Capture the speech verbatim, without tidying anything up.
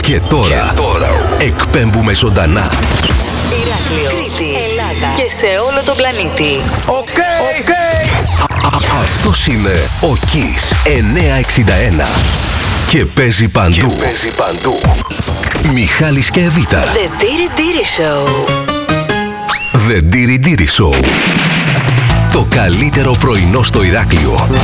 Και τώρα, και τώρα εκπέμπουμε ζωντανά. Ηράκλειο, Κρήτη, Ελλάδα και σε όλο τον πλανήτη. Οκ, okay, οκ. Okay. Αυτός είναι ο Kiss εννιακόσια εξήντα ένα. Και παίζει παντού. Και παίζει παντού. Μιχάλης και Εβίτα. The Diri Diri Show. The Diri Diri Show. Το καλύτερο πρωινό στο Ηράκλειο.